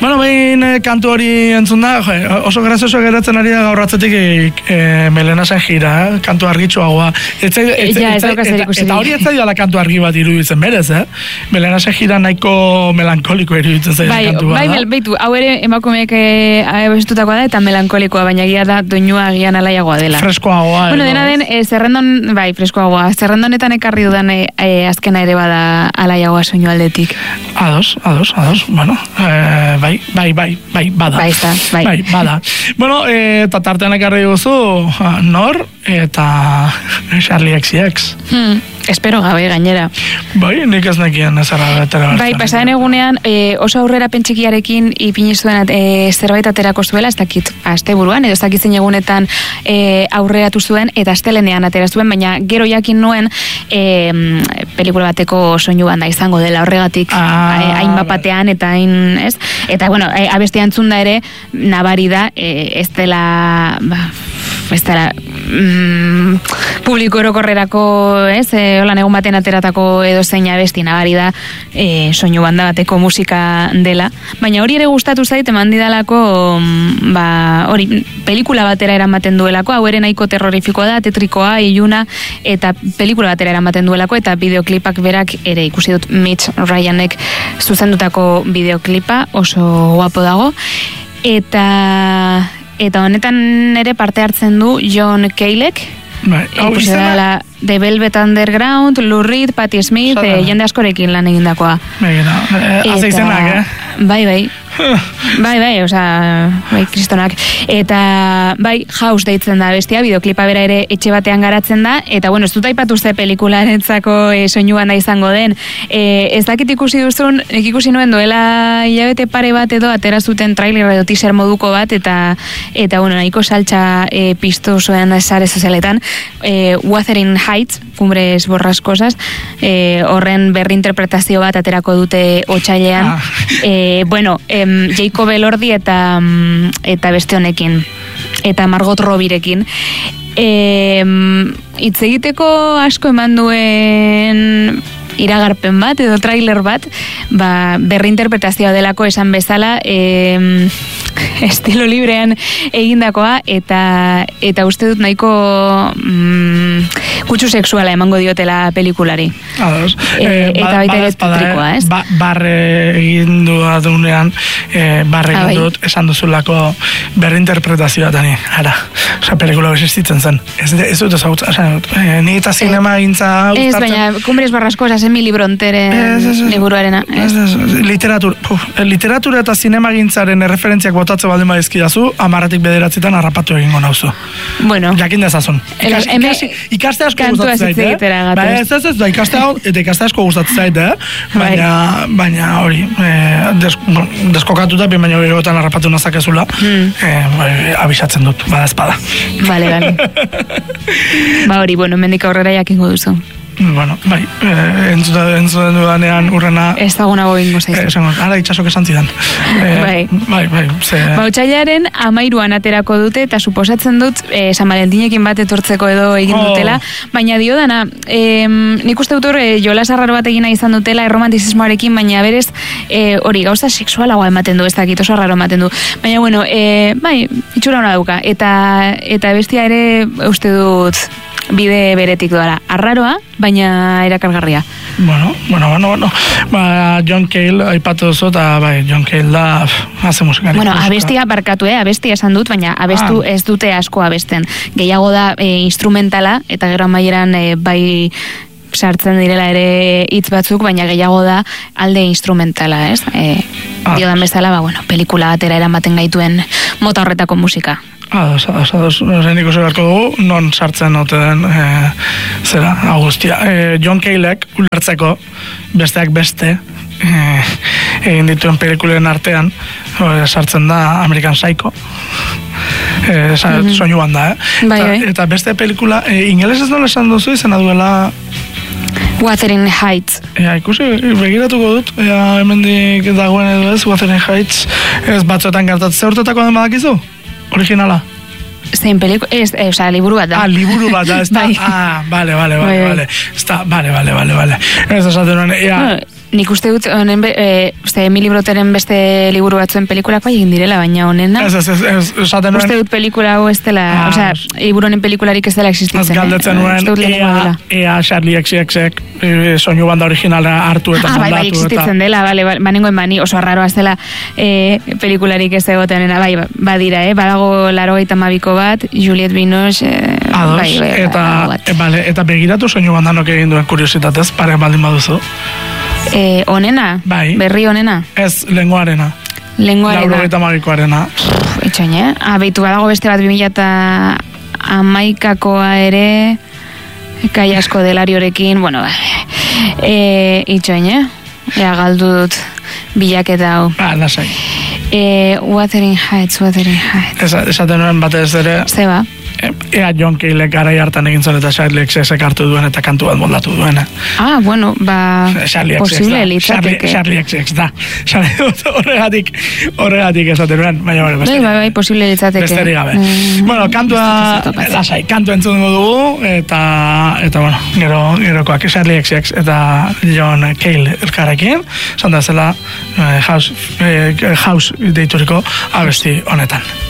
Bueno, behin kantu hori entzun da, oso grazioso geratzen ari da gaur atzetik Melenasen jira, kantu argitsuagoa. Eta hori ez zaila kantu argi bat iruditzen berez, Melenasen jira nahiko melankoliko iruditzen zaila kantu bat. Bai, beitu, hau ere emakumeek abestutakoa da eta melankolikoa, baina gira da doinua agian alaiagoa dela. Freskoagoa. Bueno, dena den, zerrendon, bai, freskoagoa. Zerrendonetan ekarri dudan azkena ere bada alaiagoa soinu aldetik. Ados, bueno, bai, bada. Bai, bada. Bueno, eta tartean ekarri guzu, Nor eta Charlie XX. Espero gabe gainera. Bai, nik ez nekien ezara betera. Bai, pasaren egunean oso aurrera pentsikiarekin ipinizuen zerbait aterako zuela, ez dakit asteburuan, edo ez dakit zein egunetan aurreratu zuen, eta astelenean atera zuen, baina gero jakin nuen pelikula bateko soinu banda izango dela horregatik hain bapatean eta hain, ez? Eta, bueno, abestia entzun da ere, nabari da, ez dela publiko orokorrerako, ez? Holan egun baten ateratako edo zein abesti nabari da soinu banda bateko musika dela. Baina hori ere gustatu zait, eman didalako hori, pelikula batera eramaten duelako, hau ere nahiko terrorifikoa da, tetrikoa, iluna, eta pelikula batera eramaten duelako, eta bideoklipak berak ere ikusi dut Mitch Ryanek zuzendutako bideoklipa, oso guapo dago, eta honetan ere parte hartzen du John Caleek, ikusi dela The Velvet Underground, Lou Reed, Patti Smith, jende askorekin lan egindakoa. Haze izenak, Bai, bai, kristonak. Eta, bai, House deitzen da bestia, bideoklipa bera ere etxe batean garatzen da, eta, bueno, ez dut aipatu ze pelikularentzako soinu banda izango den. Ez dakit ikusi duzun, ikusi nuen duela hilabete pare bat edo atera zuten trailer edo teaser moduko bat, eta bueno, nahiko saltza piztu zuen sare sozialetan, Wuthering Heights, Cumbres Borrascosas, horren berrinterpretazio bat aterako dute otsailean. Bueno, Jacob Elordi eta beste honekin, eta Margot Robbirekin. Hitz egiteko asko eman duen iragarpen bat edo trailer bat, berrinterpretazioa delako esan bezala, estilo librean egindakoa, eta uste dut nahiko kutsu sexuala emango diotela pelikulari. Eta baita ere trikoa, ez? Barre egin du adunean, barre egin dut esan duzulako berrinterpretazioa tani, ara. Osa, pelikula existitzen zen. Ez dut ezagutzen, ni eta zinema gintza ez, baina, Cumbres Borrascosas, Emily Bronteren liburuarena. Literatura eta zinema gintzaren erreferentziak botatzen baldin badizkidazu, 10-bederatzitan harrapatu egingo nauzu. Bueno. Jakin dezazun. Ikaste asko gustatzen zait, ikaste asko gustatzen zait, baina hori, deskokatuta, baina geroetan harrapatu nazakezula, abisatzen dut, bada espada. Vale. Hori, bueno, mendik aurrera jakingo duzu. Bueno, bai, entzuten dudanean urrena... Ez dagonago ingo zaizu. Ara itxasok esan zidan. Bai. Otsailaren 13an aterako dute, eta suposatzen dut San Valentinekin bat etortzeko edo egin dutela, baina dio dana, nik uste dut hor jolas arraro bat egina izan dutela erromantizismoarekin, baina berez hori gauza sexualagoa ematen du, ez dakit oso arraro ematen du. Baina bueno, bai, itxura hona dauka, eta bestia ere uste dut bide beretik doala. Arraroa, baina erakargarria. Bueno. John Cale aipatu duzu, eta John Cale da haze musikari. Bueno, abestia barkatu, abestia esan dut, baina abestu ez dute asko abesten. Gehiago da instrumentala, eta gero amaieran bai sartzen direla ere hitz batzuk, baina gehiago da alde instrumentala, ez? Diodan bezala, bueno, pelikula batera eramaten gaituen mota horretako musika. Nik uste beharko dugu, non sartzen ote den zera, Agustia. John Caleek ulertzeko besteak beste egin dituen pelikulen artean sartzen da American Psycho. Soinu banda, eta beste pelikula, ingeles ez nola esan duzu izena duela Wuthering Heights. Ikusi, begiratuko dut, hemendik dagoen edo ez, Wuthering Heights, ez batzuetan gertatzen. Ze urtetako den badakizu? Originala? Zein pelikula, liburu bat da. Liburu bat da, ez da. Vale. Ez esaten nuen, nik uste dut, Emily Broteren beste liburu batzuen pelikulak bai egin direla, baina honena. Ez, esaten nuen. Uste dut pelikula hau ez dela, liburu honen pelikularik ez dela existitzen. Ez galdetzen nuen, ea Charlie XCX soinu banda originala hartu eta moldatu. Bai, existitzen dela, banengoen bani, oso arraroa ez dela pelikularik ez egoten, bai, badira, badago 82ko bat, Juliette Binoche, eta begiratu soinu bandanok egin duen kuriositatez, pare baldin baduzu. Onena? Bai. Berri onena? Ez, lenguarena. Laurogeita magikoarena. Itxoin, behitu badago beste bat 2011koa ere, kai asko delariorekin, bueno, itxoin, galdu dut bilaketa hau. Lasai. Wuthering Heights. Esaten nuen batez ere. Zeba. Ea John Cale garai hartan egin zuen eta Charlie XCX hartu duen eta kantu bat moldatu duena. Bueno, posible litzateke. Charlie XCX da. Horregatik esaten nuen. Bai, posible litzateke. Besterik gabe. Bueno, kantua lasai, kantu entzungo dugu eta bueno, gerokoak Charlie XCX eta John Cale elkarrekin. Zanda zela House deituriko abesti honetan.